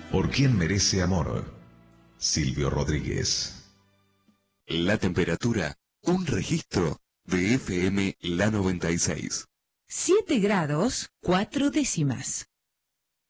¿Por quién merece amor? Silvio Rodríguez. La temperatura, un registro de FM La 96. 7 grados, 4 décimas.